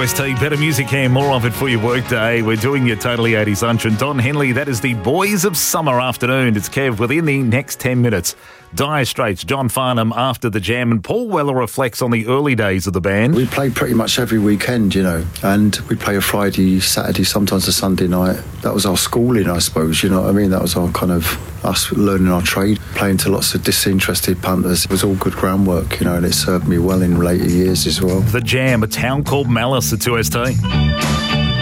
2ST, better music here, more of it for your workday. We're doing your Totally 80s lunch. And Don Henley, that is the Boys of Summer afternoon. It's Kev within the next 10 minutes. Dire Straits, John Farnham after the Jam, and Paul Weller reflects on the early days of the band. We play pretty much every weekend, you know, and we play a Friday, Saturday, sometimes a Sunday night. That was our schooling, I suppose, you know what I mean? That was our kind of us learning our trade, playing to lots of disinterested punters. It was all good groundwork, you know, and it served me well in later years as well. The Jam, a town called Malice at 2ST.